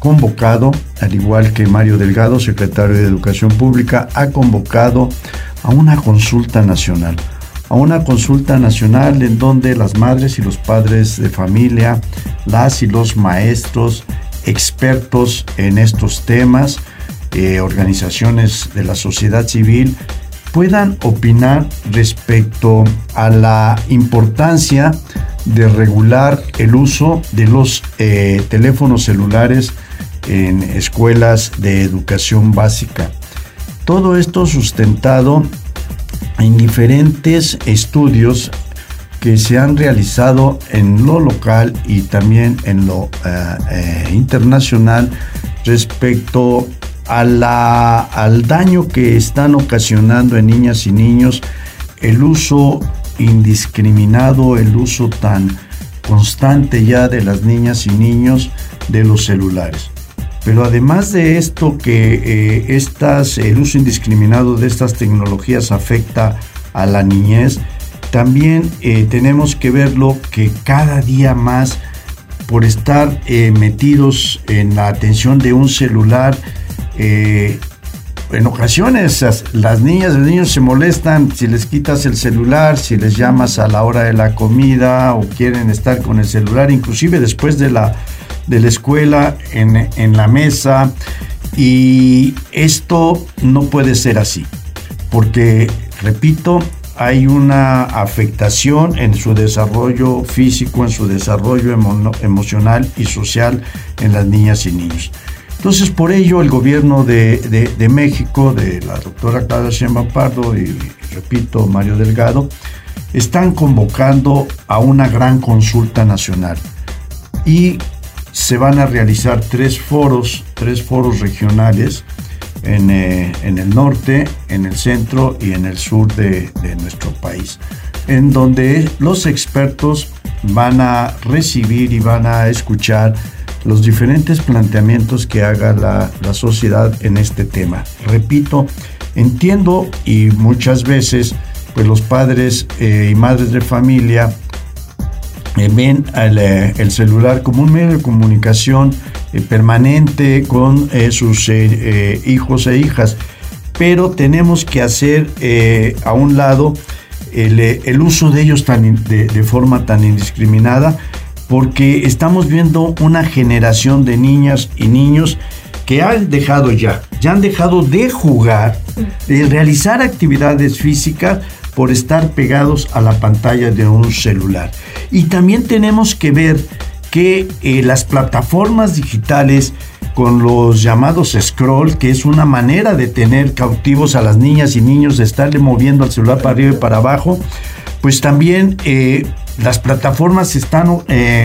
convocado, al igual que Mario Delgado, secretario de Educación Pública, ha convocado a una consulta nacional. En donde las madres y los padres de familia, las y los maestros, expertos en estos temas, organizaciones de la sociedad civil, puedan opinar respecto a la importancia de regular el uso de los teléfonos celulares en escuelas de educación básica. Todo esto sustentado en diferentes estudios que se han realizado en lo local y también en lo internacional respecto al daño que están ocasionando en niñas y niños el uso indiscriminado, el uso tan constante ya de las niñas y niños de los celulares. Pero además de esto, que el uso indiscriminado de estas tecnologías afecta a la niñez, también tenemos que verlo que cada día más, por estar metidos en la atención de un celular, en ocasiones las niñas y los niños se molestan si les quitas el celular, si les llamas a la hora de la comida o quieren estar con el celular, inclusive después de la escuela en la mesa. Y esto no puede ser así, porque, repito, hay una afectación en su desarrollo físico, en su desarrollo emocional y social en las niñas y niños. Entonces, por ello, el gobierno de México, de la doctora Claudia Sheinbaum Pardo y, repito, Mario Delgado, están convocando a una gran consulta nacional. Y se van a realizar tres foros regionales en el norte, en el centro y en el sur de nuestro país, en donde los expertos van a recibir y van a escuchar los diferentes planteamientos que haga la sociedad en este tema. Repito, entiendo, y muchas veces pues los padres y madres de familia ven el celular como un medio de comunicación permanente con sus hijos e hijas, pero tenemos que hacer a un lado el uso de ellos de forma tan indiscriminada, porque estamos viendo una generación de niñas y niños que han dejado ya han dejado de jugar, de realizar actividades físicas por estar pegados a la pantalla de un celular. Y también tenemos que ver que las plataformas digitales, con los llamados scroll, que es una manera de tener cautivos a las niñas y niños, de estarle moviendo el celular para arriba y para abajo, pues también las plataformas están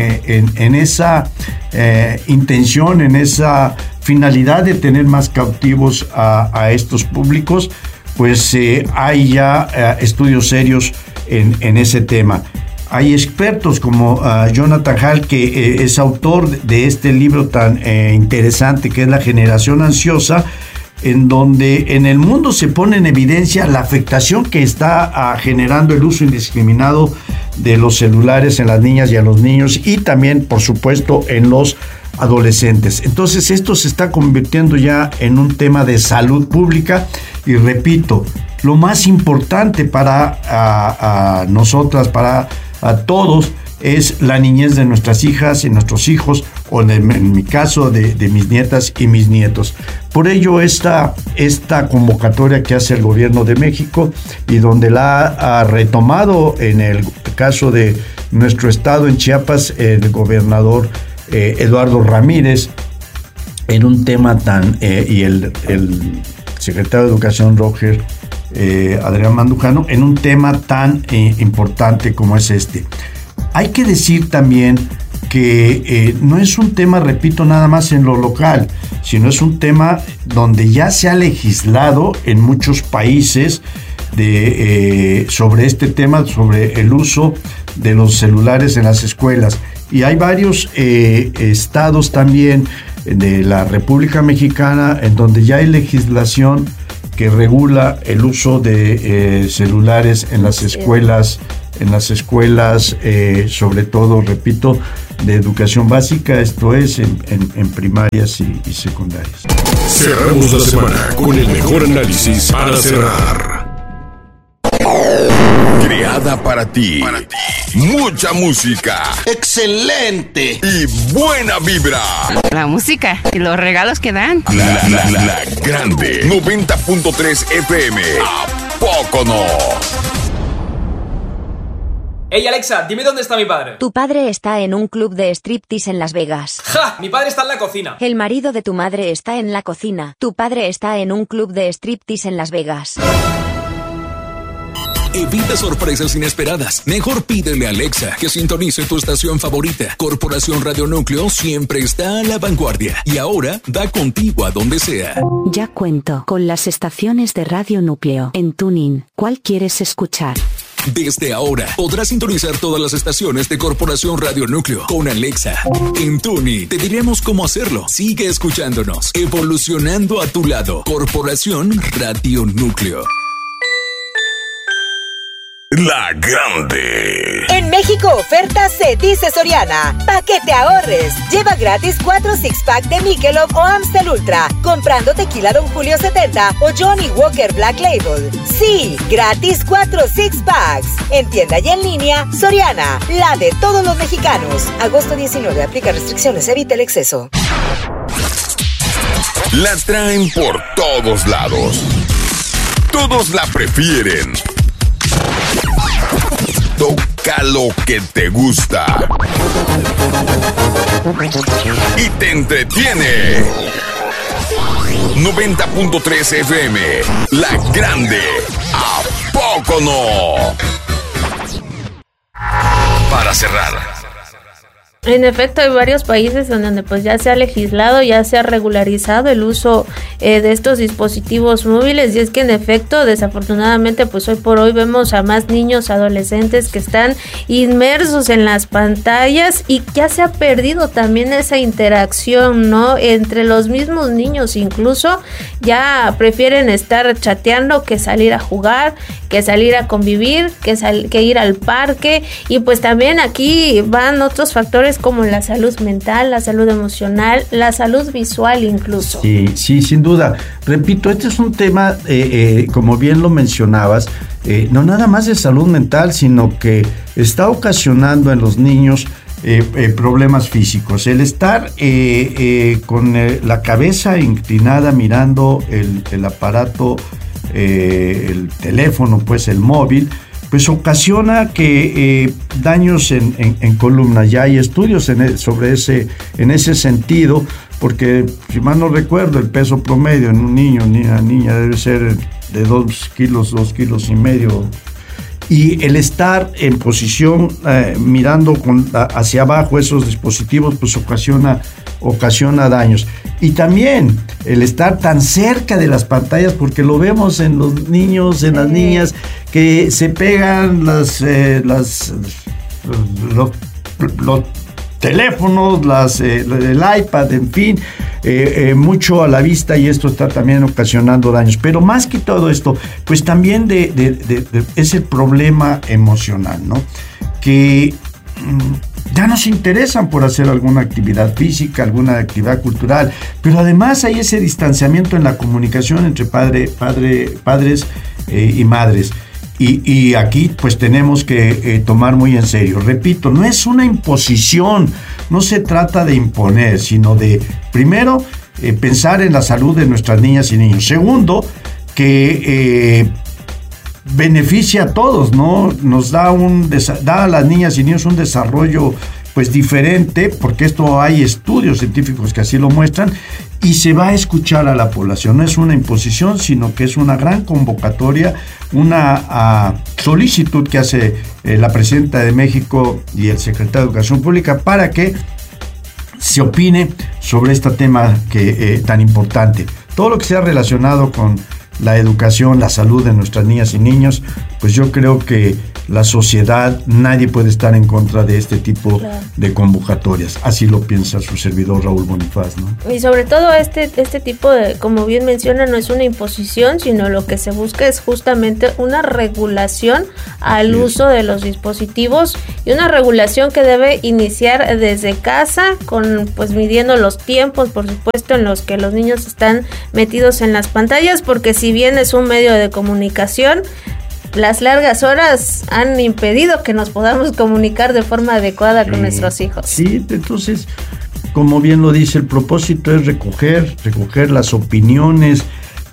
en esa intención, en esa finalidad de tener más cautivos a estos públicos. Pues hay ya estudios serios en ese tema. Hay expertos como Jonathan Hall, que es autor de este libro tan interesante que es La Generación Ansiosa, en donde en el mundo se pone en evidencia la afectación que está generando el uso indiscriminado de los celulares en las niñas y a los niños, y también, por supuesto, en los adolescentes. Entonces, esto se está convirtiendo ya en un tema de salud pública, y repito, lo más importante para nosotras, para todos, es la niñez de nuestras hijas y nuestros hijos, o en mi caso de mis nietas y mis nietos. Por ello, esta convocatoria que hace el gobierno de México, y donde la ha retomado en el caso de nuestro estado, en Chiapas, el gobernador Eduardo Ramírez, en un tema y el secretario de Educación, Roger Adrián Mandujano, en un tema tan importante como es este. Hay que decir también que no es un tema, repito, nada más en lo local, sino es un tema donde ya se ha legislado en muchos países sobre este tema, sobre el uso de los celulares en las escuelas. Y hay varios estados también de la República Mexicana en donde ya hay legislación que regula el uso de celulares en las escuelas en las escuelas, sobre todo, repito, de educación básica, esto es en primarias y secundarias. Cerramos la semana con el mejor análisis para cerrar. Creada para ti. Mucha música. ¡Excelente! Y buena vibra. La música y los regalos que dan. La grande 90.3 FM. ¿A poco no? Hey Alexa, dime dónde está mi padre. Tu padre está en un club de striptease en Las Vegas. ¡Ja! Mi padre está en la cocina. El marido de tu madre está en la cocina. Tu padre está en un club de striptease en Las Vegas. Evita sorpresas inesperadas. Mejor pídele a Alexa que sintonice tu estación favorita. Corporación Radio Núcleo siempre está a la vanguardia y ahora da contigo a donde sea. Ya cuento con las estaciones de Radio Núcleo en TuneIn. ¿Cuál quieres escuchar? Desde ahora podrás sintonizar todas las estaciones de Corporación Radio Núcleo con Alexa. En TuneIn te diremos cómo hacerlo. Sigue escuchándonos, evolucionando a tu lado. Corporación Radio Núcleo. La grande. En México, oferta se dice Soriana. Pa' que te ahorres. Lleva gratis 4 six-pack de Michelob o Amstel Ultra. Comprando tequila Don Julio 70 o Johnny Walker Black Label. Sí, gratis 4 six-packs. En tienda y en línea, Soriana. La de todos los mexicanos. Agosto 19. Aplica restricciones. Evita el exceso. La traen por todos lados. Todos la prefieren. Toca lo que te gusta y te entretiene. 90.3 FM, La Grande. ¿A poco no? Para cerrar. En efecto, hay varios países en donde pues ya se ha legislado, ya se ha regularizado el uso de estos dispositivos móviles, y es que en efecto, desafortunadamente, pues hoy por hoy vemos a más niños, adolescentes que están inmersos en las pantallas, y ya se ha perdido también esa interacción, ¿no? Entre los mismos niños, incluso ya prefieren estar chateando que salir a jugar, que salir a convivir, que ir al parque, y pues también aquí van otros factores como la salud mental, la salud emocional, la salud visual incluso. Sí, sin duda. Repito, este es un tema, como bien lo mencionabas, no nada más de salud mental, sino que está ocasionando en los niños problemas físicos. El estar con la cabeza inclinada mirando el aparato, el teléfono, pues el móvil, pues ocasiona que daños en columna. Ya hay estudios en ese sentido, porque si mal no recuerdo, el peso promedio en un niño, ni una niña, debe ser de 2 kilos, 2 kilos y medio. Y el estar en posición mirando hacia abajo esos dispositivos, pues ocasiona daños. Y también el estar tan cerca de las pantallas, porque lo vemos en los niños, en las niñas, que se pegan los teléfonos, el iPad, en fin, mucho a la vista, y esto está también ocasionando daños. Pero más que todo esto, pues también es el problema emocional, ¿no? Que ya no se interesan por hacer alguna actividad física, alguna actividad cultural, pero además hay ese distanciamiento en la comunicación entre padres y madres. Y aquí pues tenemos que tomar muy en serio. Repito, no es una imposición, no se trata de imponer, sino de, primero, pensar en la salud de nuestras niñas y niños. Segundo, que beneficia a todos, ¿no? Nos da a las niñas y niños un desarrollo pues diferente, porque esto hay estudios científicos que así lo muestran, y se va a escuchar a la población. No es una imposición, sino que es una gran convocatoria, una solicitud que hace la presidenta de México y el secretario de Educación Pública para que se opine sobre este tema tan importante. Todo lo que sea relacionado con la educación, la salud de nuestras niñas y niños, pues yo creo que la sociedad, nadie puede estar en contra de este tipo de convocatorias. Así lo piensa su servidor Raúl Bonifaz, ¿no? Y sobre todo este tipo de, como bien menciona, no es una imposición, sino lo que se busca es justamente una regulación al uso de los dispositivos, y una regulación que debe iniciar desde casa, con pues midiendo los tiempos, por supuesto, en los que los niños están metidos en las pantallas, porque si bien es un medio de comunicación, las largas horas han impedido que nos podamos comunicar de forma adecuada con nuestros hijos. Sí, entonces, como bien lo dice, el propósito es recoger las opiniones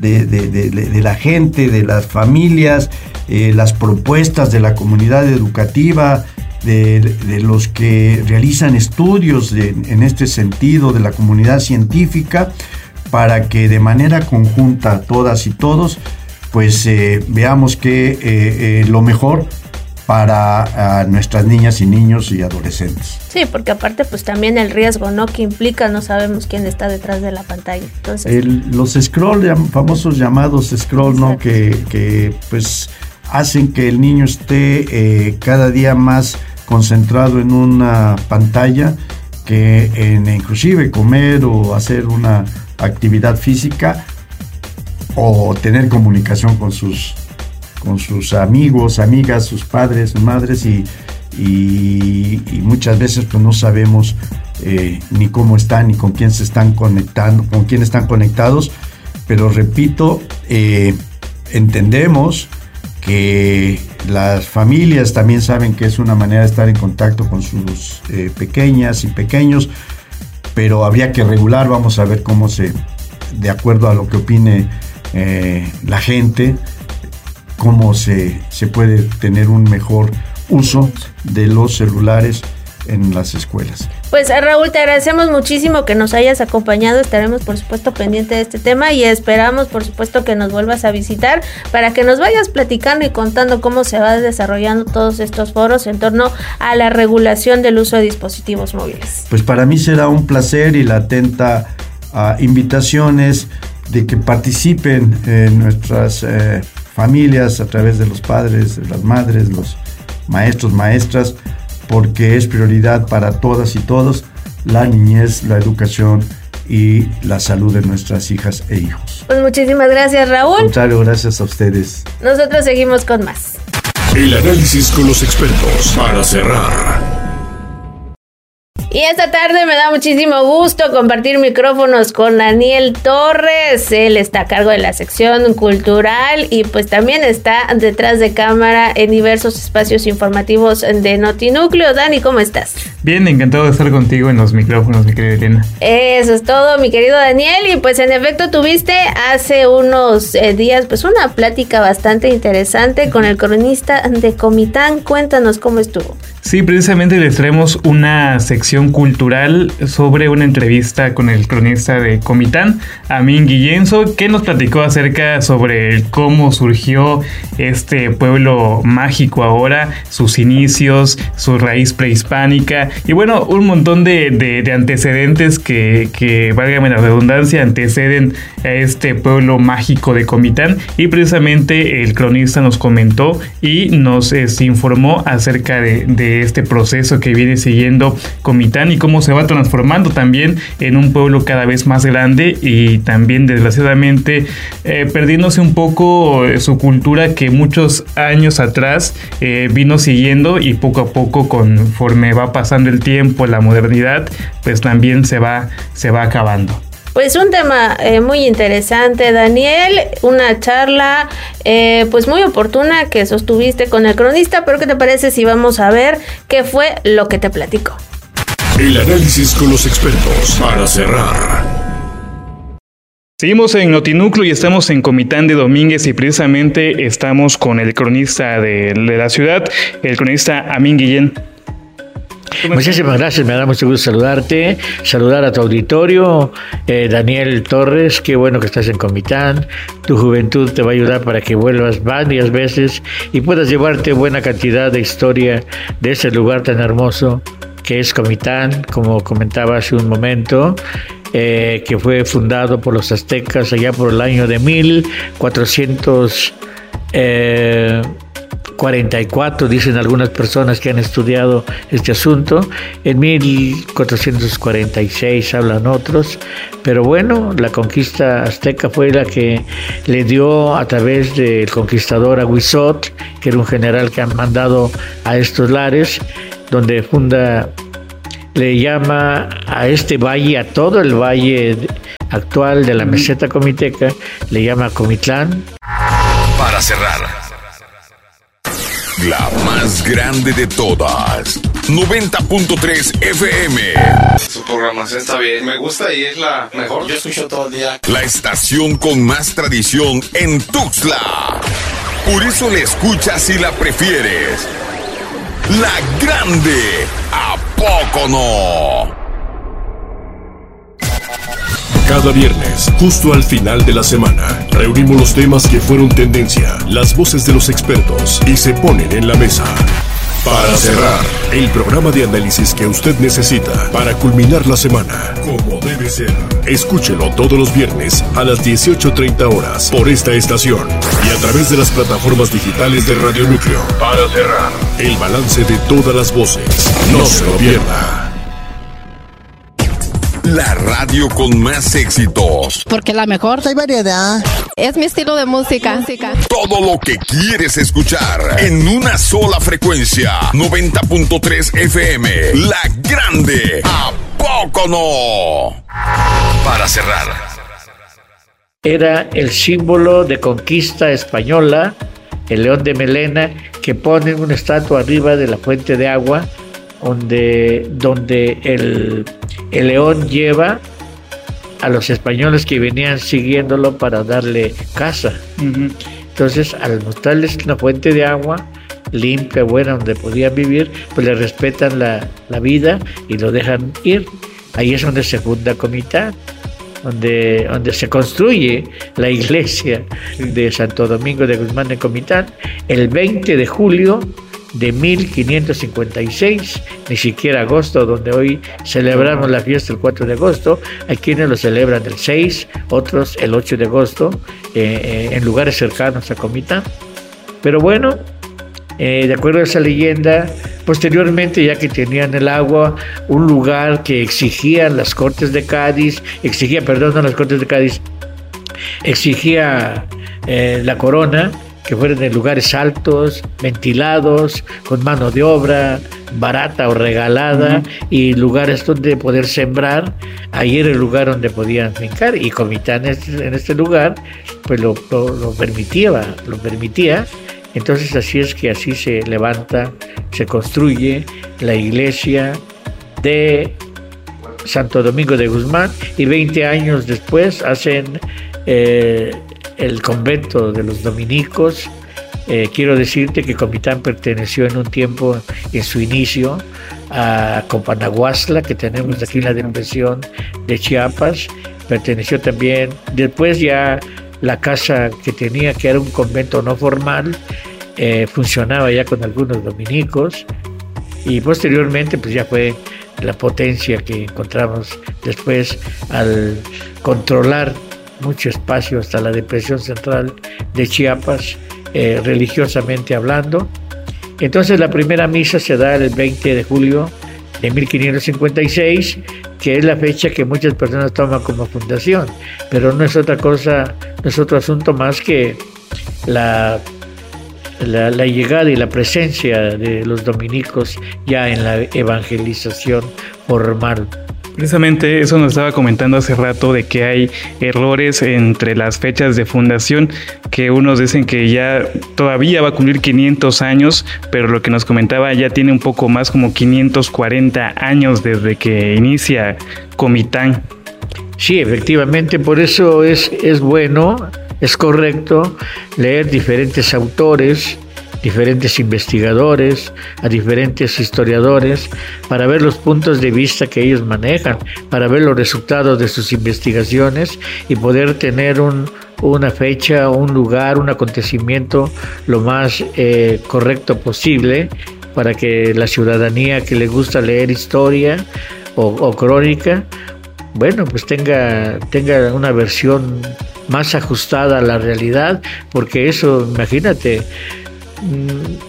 de la gente, de las familias, las propuestas de la comunidad educativa, de los que realizan estudios en este sentido, de la comunidad científica, para que de manera conjunta todas y todos pues veamos que lo mejor para nuestras niñas y niños y adolescentes. Sí, porque aparte pues también el riesgo, ¿no?, que implica, no sabemos quién está detrás de la pantalla. Entonces los scroll, famosos llamados scroll, ¿no?, que pues hacen que el niño esté cada día más concentrado en una pantalla, que en inclusive comer o hacer una actividad física o tener comunicación con sus amigos, amigas, sus padres, sus madres, y muchas veces pues no sabemos ni cómo están, ni con quién se están conectando, con quién están conectados. Pero repito, entendemos que las familias también saben que es una manera de estar en contacto con sus pequeñas y pequeños, pero habría que regular. Vamos a ver cómo de acuerdo a lo que opine la gente, cómo se puede tener un mejor uso de los celulares en las escuelas. Pues Raúl, te agradecemos muchísimo que nos hayas acompañado. Estaremos por supuesto pendiente de este tema y esperamos por supuesto que nos vuelvas a visitar para que nos vayas platicando y contando cómo se va desarrollando todos estos foros en torno a la regulación del uso de dispositivos móviles. Pues para mí será un placer, y la atenta invitaciones de que participen en nuestras familias a través de los padres, de las madres, los maestros, maestras, porque es prioridad para todas y todos la niñez, la educación y la salud de nuestras hijas e hijos. Pues muchísimas gracias, Raúl. Al contrario, gracias a ustedes. Nosotros seguimos con más. El análisis con los expertos para cerrar. Y esta tarde me da muchísimo gusto compartir micrófonos con Daniel Torres. Él está a cargo de la sección cultural y pues también está detrás de cámara en diversos espacios informativos de Notinúcleo. Dani, ¿cómo estás? Bien, encantado de estar contigo en los micrófonos, mi querida Elena. Eso es todo, mi querido Daniel. Y pues en efecto tuviste hace unos días pues una plática bastante interesante con el cronista de Comitán. Cuéntanos cómo estuvo. Sí, precisamente les traemos una sección cultural sobre una entrevista con el cronista de Comitán, Amin Guillenzo, que nos platicó acerca sobre cómo surgió este pueblo mágico ahora, sus inicios, su raíz prehispánica y bueno, un montón de antecedentes que válgame la redundancia, anteceden a este pueblo mágico de Comitán, y precisamente el cronista nos comentó y nos informó acerca de este proceso que viene siguiendo Comitán y cómo se va transformando también en un pueblo cada vez más grande y también desgraciadamente perdiéndose un poco su cultura que muchos años atrás vino siguiendo, y poco a poco conforme va pasando el tiempo, la modernidad, pues también se va acabando. Pues un tema muy interesante, Daniel, una charla pues muy oportuna que sostuviste con el cronista, pero ¿qué te parece si vamos a ver qué fue lo que te platicó? El análisis con los expertos para cerrar. Seguimos en Notinúcleo y estamos en Comitán de Domínguez y precisamente estamos con el cronista de la ciudad, el cronista Amin Guillén. Muchísimas gracias, me da mucho gusto saludarte, saludar a tu auditorio, Daniel Torres, qué bueno que estás en Comitán, tu juventud te va a ayudar para que vuelvas varias veces y puedas llevarte buena cantidad de historia de ese lugar tan hermoso que es Comitán, como comentaba hace un momento, que fue fundado por los aztecas allá por el año de 1400 1444, dicen algunas personas que han estudiado este asunto, en 1446 hablan otros, pero bueno, la conquista azteca fue la que le dio a través del conquistador Aguizot, que era un general que han mandado a estos lares, donde funda, le llama a este valle, a todo el valle actual de la meseta comiteca, le llama Comitlán. Para cerrar, la más grande de todas, 90.3 FM. Su programación está bien, me gusta y es la mejor. Yo escucho todo el día. La estación con más tradición en Tuxtla. Por eso la escuchas y la prefieres. La grande, ¿a poco no? Cada viernes, justo al final de la semana, reunimos los temas que fueron tendencia, las voces de los expertos y se ponen en la mesa. Para cerrar, el programa de análisis que usted necesita para culminar la semana, como debe ser. Escúchelo todos los viernes a las 18:30 horas por esta estación y a través de las plataformas digitales de Radio Núcleo. Para cerrar, el balance de todas las voces. No se lo pierda. La radio con más éxitos. Porque la mejor, hay variedad. Es mi estilo de música. Todo lo que quieres escuchar en una sola frecuencia. 90.3 FM. La grande. ¿A poco no? Para cerrar. Era el símbolo de conquista española, el león de melena, que ponen una estatua arriba de la fuente de agua, donde el león lleva a los españoles que venían siguiéndolo para darle caza. Entonces, al mostrarles una fuente de agua limpia, buena, donde podían vivir, pues le respetan la vida y lo dejan ir. Ahí es donde se funda Comitán, donde se construye la iglesia de Santo Domingo de Guzmán en Comitán el 20 de julio de 1556, ni siquiera agosto, donde hoy celebramos la fiesta el 4 de agosto, hay quienes lo celebran el 6, otros el 8 de agosto, en lugares cercanos a Comitán. Pero bueno, de acuerdo a esa leyenda, posteriormente, ya que tenían el agua, un lugar que exigía las Cortes de Cádiz, exigía la corona, que fueran en lugares altos, ventilados, con mano de obra barata o regalada, y lugares donde poder sembrar. Ahí era el lugar donde podían fincar, y Comitán en este lugar pues lo permitía. Entonces así se levanta, se construye la iglesia de Santo Domingo de Guzmán, y 20 años después hacen el convento de los dominicos. Quiero decirte que Comitán perteneció en un tiempo, en su inicio, a Companaguazla, que tenemos aquí en la depresión de Chiapas. Perteneció también, después ya la casa que tenía, que era un convento no formal, funcionaba ya con algunos dominicos, y posteriormente pues ya fue la potencia que encontramos después al controlar mucho espacio hasta la depresión central de Chiapas, religiosamente hablando. Entonces la primera misa se da el 20 de julio de 1556, que es la fecha que muchas personas toman como fundación, pero no es otra cosa, no es otro asunto más que la llegada y la presencia de los dominicos ya en la evangelización formal. Precisamente eso nos estaba comentando hace rato, de que hay errores entre las fechas de fundación, que unos dicen que ya todavía va a cumplir 500 años, pero lo que nos comentaba ya tiene un poco más, como 540 años desde que inicia Comitán. Sí, efectivamente, por eso es bueno, es correcto leer diferentes autores, diferentes investigadores, a diferentes historiadores, para ver los puntos de vista que ellos manejan, para ver los resultados de sus investigaciones y poder tener una fecha, un lugar, un acontecimiento lo más correcto posible, para que la ciudadanía que le gusta leer historia o crónica, bueno, pues tenga una versión más ajustada a la realidad, porque eso, imagínate,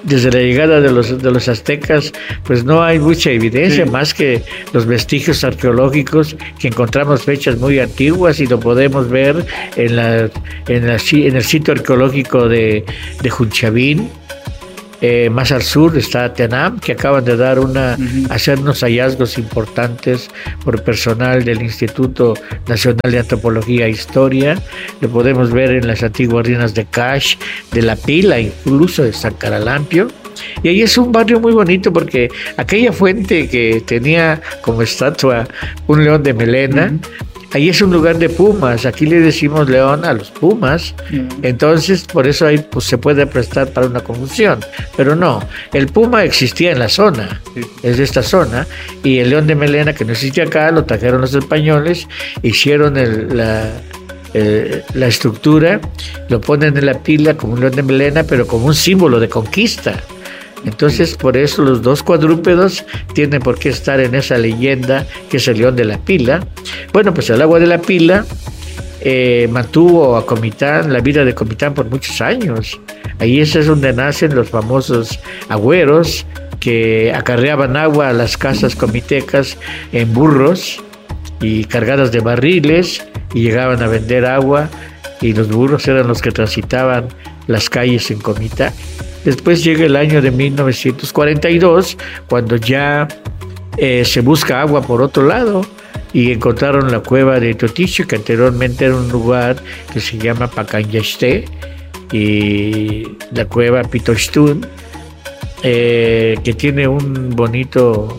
desde la llegada de los aztecas, pues no hay mucha evidencia, más que los vestigios arqueológicos que encontramos fechas muy antiguas, y lo podemos ver en el sitio arqueológico de Junchavín. Más al sur está Tenam, que acaban de hacer unos hallazgos importantes por personal del Instituto Nacional de Antropología e Historia. Lo podemos ver en las antiguas ruinas de Cash, de La Pila, incluso de San Caralampio. Y ahí es un barrio muy bonito, porque aquella fuente que tenía como estatua un león de melena, ahí es un lugar de pumas. Aquí le decimos león a los pumas. Entonces, por eso ahí pues, se puede prestar para una confusión. Pero no, el puma existía en la zona, es de esta zona, y el león de melena, que no existía acá, lo trajeron los españoles, hicieron la estructura, lo ponen en la pila como un león de melena, pero como un símbolo de conquista. Entonces, por eso los dos cuadrúpedos tienen por qué estar en esa leyenda que es el león de la pila. Bueno, pues el agua de la pila mantuvo a Comitán, la vida de Comitán, por muchos años. Ahí es donde nacen los famosos agüeros que acarreaban agua a las casas comitecas en burros y cargadas de barriles, y llegaban a vender agua, y los burros eran los que transitaban las calles en Comitán. Después llega el año de 1942, cuando ya se busca agua por otro lado, y encontraron la cueva de Toticho, que anteriormente era un lugar que se llama Pacanyashté, y la cueva Pitochtún, que tiene un bonito,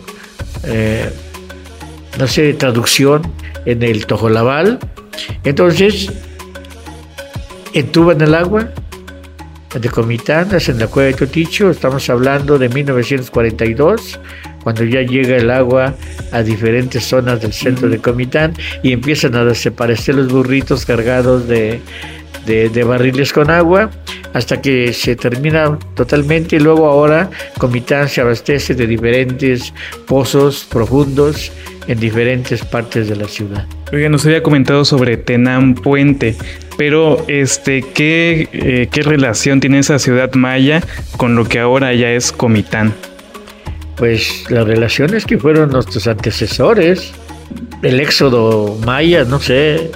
traducción en el Tojolabal. Entonces, entuban el agua de Comitán en la cueva de Toticho. Estamos hablando de 1942, cuando ya llega el agua a diferentes zonas del centro de Comitán, y empiezan a desaparecer los burritos cargados de barriles con agua, hasta que se termina totalmente, y luego ahora Comitán se abastece de diferentes pozos profundos en diferentes partes de la ciudad. Oiga, nos había comentado sobre Tenam Puente, pero ¿qué relación tiene esa ciudad maya con lo que ahora ya es Comitán? Pues la relación es que fueron nuestros antecesores. El éxodo maya, no sé,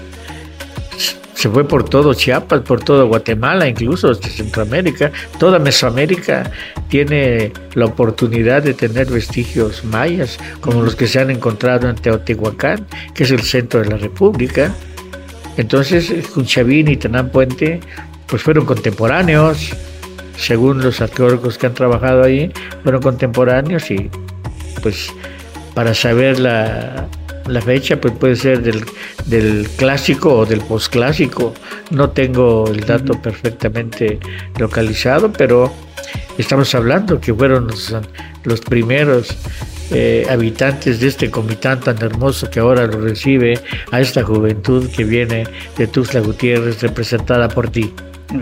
se fue por todo Chiapas, por todo Guatemala, incluso hasta Centroamérica. Toda Mesoamérica tiene la oportunidad de tener vestigios mayas, como los que se han encontrado en Teotihuacán, que es el centro de la República. Entonces, Junchavín y Tenam Puente pues fueron contemporáneos, según los arqueólogos que han trabajado ahí, fueron contemporáneos, y pues para saber la fecha pues puede ser del clásico o del posclásico. No tengo el dato perfectamente localizado, pero estamos hablando que fueron los primeros habitantes de este Comitán tan hermoso, que ahora lo recibe a esta juventud que viene de Tuxtla Gutiérrez, representada por ti.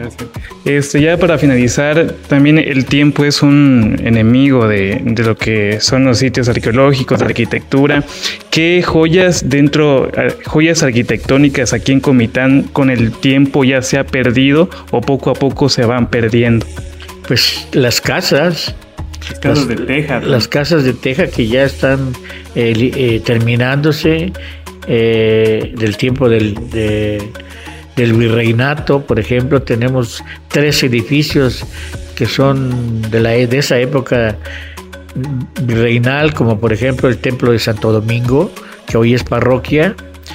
Ya para finalizar, también el tiempo es un enemigo de lo que son los sitios arqueológicos, de arquitectura. ¿Qué joyas arquitectónicas aquí en Comitán con el tiempo ya se ha perdido o poco a poco se van perdiendo? Pues las casas de teja, ¿no? Las casas de teja que ya están terminándose del tiempo del virreinato. Por ejemplo, tenemos 3 edificios que son de esa época virreinal, como por ejemplo el Templo de Santo Domingo, que hoy es parroquia,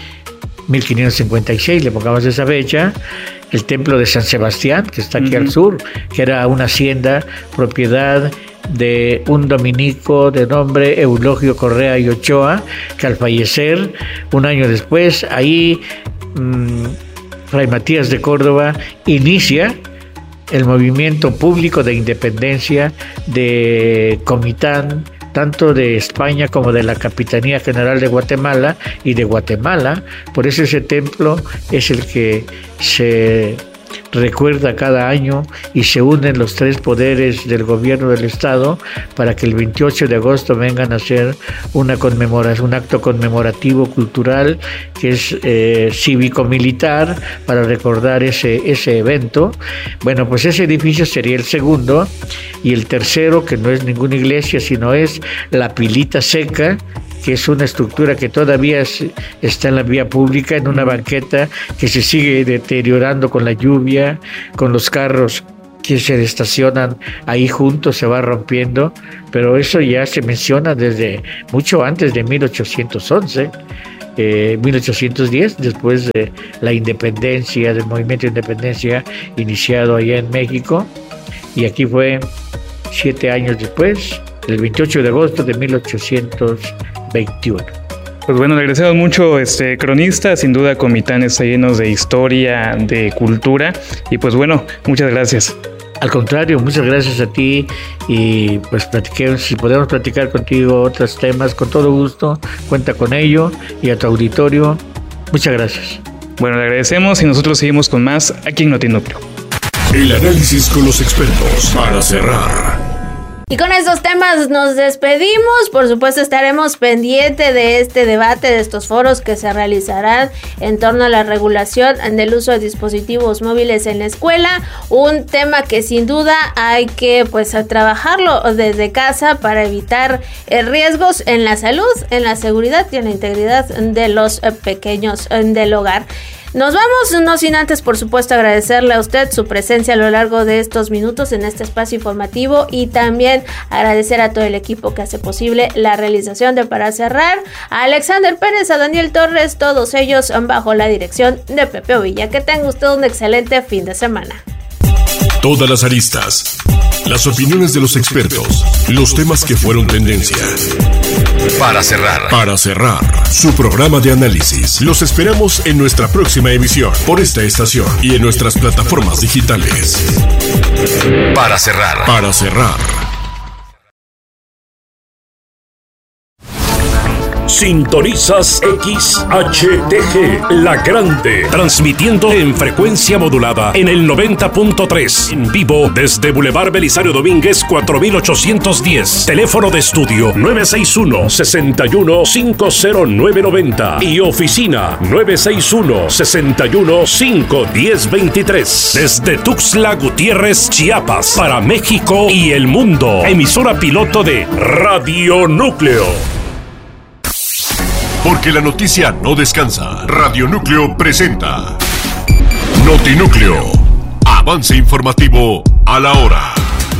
1556, le pongamos esa fecha. El Templo de San Sebastián, que está aquí al sur, que era una hacienda propiedad de un dominico de nombre Eulogio Correa y Ochoa, que al fallecer un año después, ahí Fray Matías de Córdoba inicia el movimiento público de independencia de Comitán, tanto de España como de la Capitanía General de Guatemala y de Guatemala. Por eso ese templo es el que se recuerda cada año y se unen los tres poderes del gobierno del Estado para que el 28 de agosto vengan a hacer una conmemoración, un acto conmemorativo cultural que es cívico-militar para recordar ese evento. Bueno, pues ese edificio sería el segundo, y el tercero, que no es ninguna iglesia, sino es la Pilita Seca, que es una estructura que todavía está en la vía pública, en una banqueta que se sigue deteriorando con la lluvia, con los carros que se estacionan ahí juntos, se va rompiendo, pero eso ya se menciona desde mucho antes de 1811. 1810, después de la independencia, del movimiento de independencia iniciado allá en México, y aquí fue 7 años después, el 28 de agosto de 1821. Pues bueno, le agradecemos mucho, cronista. Sin duda Comitán está lleno de historia, de cultura, y pues bueno, muchas gracias. Al contrario, muchas gracias a ti, y pues si podemos platicar contigo otros temas, con todo gusto, cuenta con ello, y a tu auditorio, muchas gracias. Bueno, le agradecemos y nosotros seguimos con más aquí en Notinúcleo. El análisis con los expertos para cerrar. Y con estos temas nos despedimos. Por supuesto, estaremos pendientes de este debate, de estos foros que se realizarán en torno a la regulación del uso de dispositivos móviles en la escuela. Un tema que sin duda hay que trabajarlo desde casa para evitar riesgos en la salud, en la seguridad y en la integridad de los pequeños del hogar. Nos vamos, no sin antes, por supuesto, agradecerle a usted su presencia a lo largo de estos minutos en este espacio informativo, y también agradecer a todo el equipo que hace posible la realización de Para Cerrar, a Alexander Pérez, a Daniel Torres, todos ellos bajo la dirección de Pepe Ovilla. Que tenga usted un excelente fin de semana. Todas las aristas, las opiniones de los expertos, los temas que fueron tendencia. Para cerrar, su programa de análisis. Los esperamos en nuestra próxima emisión por esta estación y en nuestras plataformas digitales. Para cerrar. Sintonizas XHTG, La Grande, transmitiendo en frecuencia modulada en el 90.3, en vivo desde Boulevard Belisario Domínguez 4810, teléfono de estudio 961-61-50990 y oficina 961-61-51023, desde Tuxtla Gutiérrez, Chiapas, para México y el mundo, emisora piloto de Radio Núcleo. Porque la noticia no descansa. Radio Núcleo presenta Notinúcleo, avance informativo a la hora.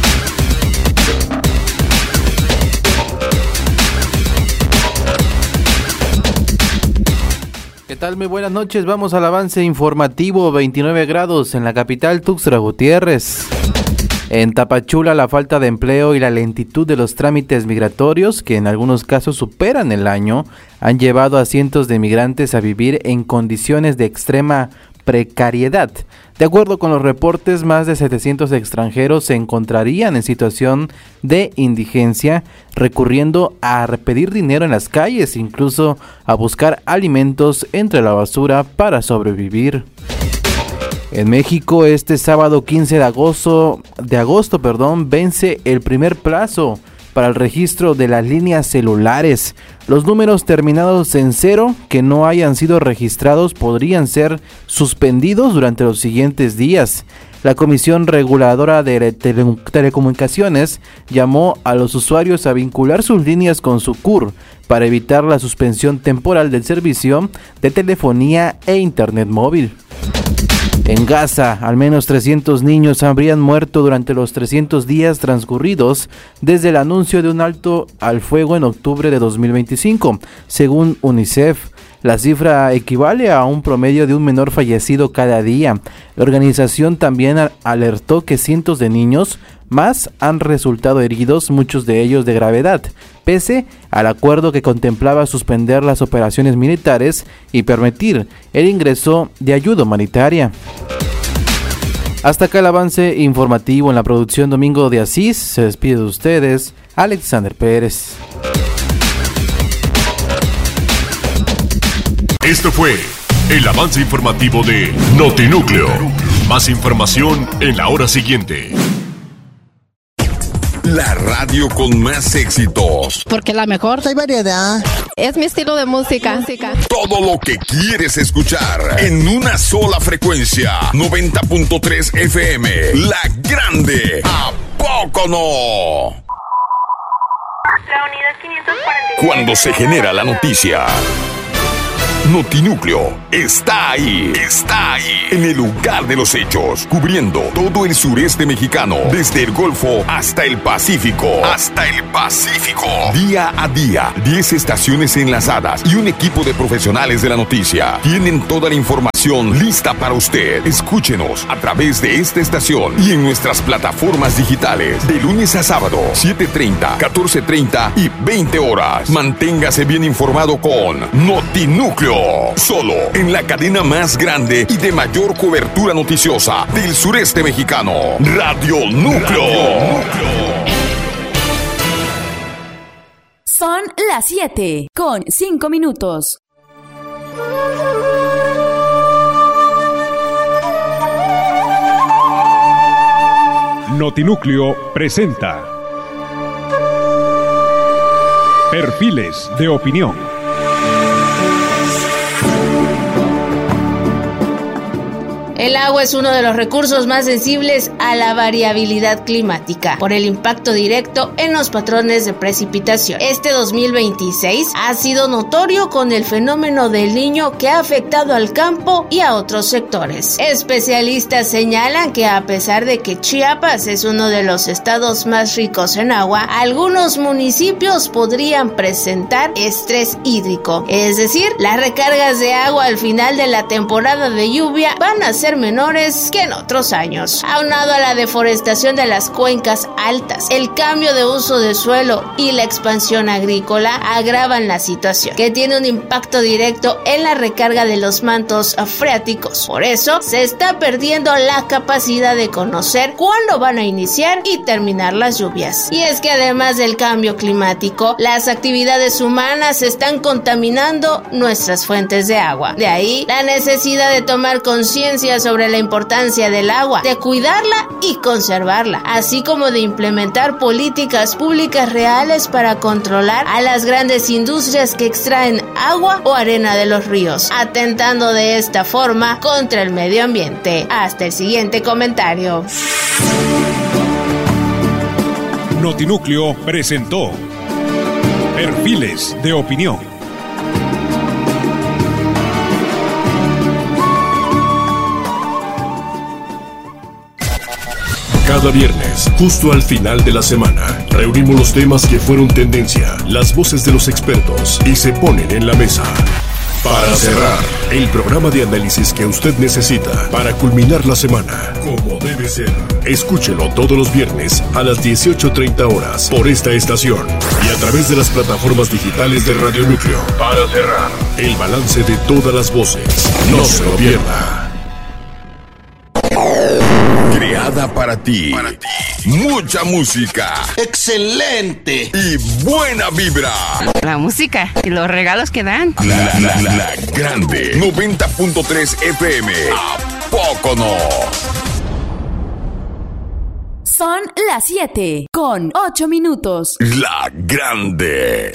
¿Qué tal? Muy buenas noches. Vamos al avance informativo. 29 grados en la capital Tuxtla Gutiérrez. En Tapachula, la falta de empleo y la lentitud de los trámites migratorios, que en algunos casos superan el año, han llevado a cientos de migrantes a vivir en condiciones de extrema precariedad. De acuerdo con los reportes, más de 700 extranjeros se encontrarían en situación de indigencia, recurriendo a pedir dinero en las calles, incluso a buscar alimentos entre la basura para sobrevivir. En México, este sábado 15 de agosto, vence el primer plazo para el registro de las líneas celulares. Los números terminados en 0 que no hayan sido registrados podrían ser suspendidos durante los siguientes días. La Comisión Reguladora de Telecomunicaciones llamó a los usuarios a vincular sus líneas con su CUR para evitar la suspensión temporal del servicio de telefonía e internet móvil. En Gaza, al menos 300 niños habrían muerto durante los 300 días transcurridos desde el anuncio de un alto al fuego en octubre de 2025. Según UNICEF, la cifra equivale a un promedio de un menor fallecido cada día. La organización también alertó que cientos de niños más han resultado heridos, muchos de ellos de gravedad, pese al acuerdo que contemplaba suspender las operaciones militares y permitir el ingreso de ayuda humanitaria. Hasta acá el avance informativo. En la producción Domingo de Asís. Se despide de ustedes Alexander Pérez. Esto fue el avance informativo de Notinúcleo. Más información en la hora siguiente. La radio con más éxitos. Porque la mejor hay variedad. Es mi estilo de música. Todo lo que quieres escuchar en una sola frecuencia. 90.3 FM. La Grande. ¿A poco no? La unidad 546. Cuando se genera la noticia, Notinúcleo está ahí. Está ahí. En el lugar de los hechos. Cubriendo todo el sureste mexicano. Desde el Golfo hasta el Pacífico. Día a día. 10 estaciones enlazadas y un equipo de profesionales de la noticia. Tienen toda la información lista para usted. Escúchenos a través de esta estación y en nuestras plataformas digitales. De lunes a sábado, 7:30, 14:30 y 20 horas. Manténgase bien informado con Notinúcleo. Solo en la cadena más grande y de mayor cobertura noticiosa del sureste mexicano. Radio Núcleo. Son las 7 con 5 minutos. Notinúcleo presenta Perfiles de Opinión. El agua es uno de los recursos más sensibles a la variabilidad climática por el impacto directo en los patrones de precipitación. Este 2026 ha sido notorio con el fenómeno del Niño que ha afectado al campo y a otros sectores. Especialistas señalan que a pesar de que Chiapas es uno de los estados más ricos en agua, algunos municipios podrían presentar estrés hídrico. Es decir, las recargas de agua al final de la temporada de lluvia van a ser menores que en otros años. Aunado a la deforestación de las cuencas altas, el cambio de uso de suelo y la expansión agrícola agravan la situación, que tiene un impacto directo en la recarga de los mantos freáticos. Por eso, se está perdiendo la capacidad de conocer cuándo van a iniciar y terminar las lluvias. Y es que además del cambio climático, las actividades humanas están contaminando nuestras fuentes de agua. De ahí, la necesidad de tomar conciencia sobre la importancia del agua, de cuidarla y conservarla, así como de implementar políticas públicas reales para controlar a las grandes industrias que extraen agua o arena de los ríos, atentando de esta forma contra el medio ambiente. Hasta el siguiente comentario. Notinúcleo presentó Perfiles de Opinión. Cada viernes, justo al final de la semana, reunimos los temas que fueron tendencia, las voces de los expertos y se ponen en la mesa. Para cerrar, el programa de análisis que usted necesita para culminar la semana, como debe ser. Escúchelo todos los viernes a las 18:30 horas por esta estación y a través de las plataformas digitales de Radio Núcleo. Para cerrar, el balance de todas las voces. No se lo pierda. Creada para ti. Mucha música. ¡Excelente! Y buena vibra. La música y los regalos que dan. La Grande. 90.3 FM. ¿A poco no? Son las 7 con 8 minutos. La Grande.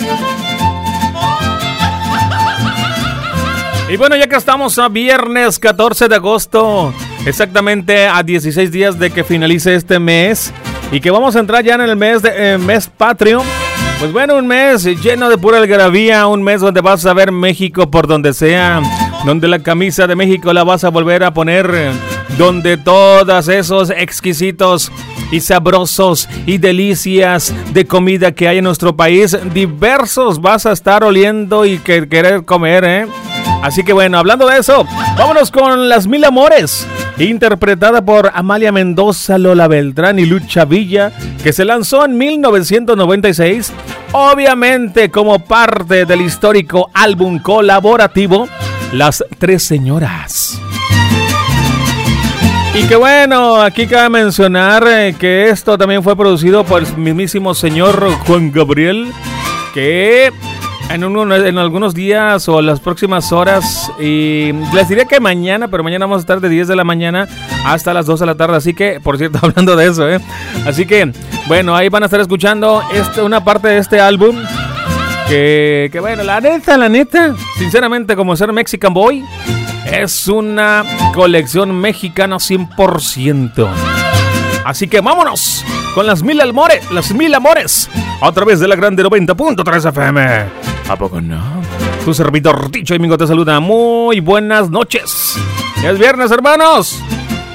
Y bueno, ya que estamos a viernes 14 de agosto, exactamente a 16 días de que finalice este mes y que vamos a entrar ya en el mes patrio, pues bueno, un mes lleno de pura algarabía, un mes donde vas a ver México por donde sea, donde la camisa de México la vas a volver a poner, donde todos esos exquisitos y sabrosos y delicias de comida que hay en nuestro país, diversos vas a estar oliendo y querer comer, ¿eh? Así que bueno, hablando de eso, vámonos con Las Mil Amores, interpretada por Amalia Mendoza, Lola Beltrán y Lucha Villa, que se lanzó en 1996, obviamente como parte del histórico álbum colaborativo Las Tres Señoras. Y que bueno, aquí cabe mencionar que esto también fue producido por el mismísimo señor Juan Gabriel, que en algunos días o las próximas horas. Y les diré que mañana, pero mañana vamos a estar de 10 de la mañana hasta las 2 de la tarde. Así que, por cierto, hablando de eso, así que, bueno, ahí van a estar escuchando una parte de este álbum. Que bueno, la neta, sinceramente, como ser Mexican Boy, es una colección mexicana 100%. Así que vámonos con las mil amores, a través de la grande 90.3 FM. ¿A poco no? Tu servidor Ticho Domingo te saluda. Muy buenas noches. Ya es viernes, hermanos.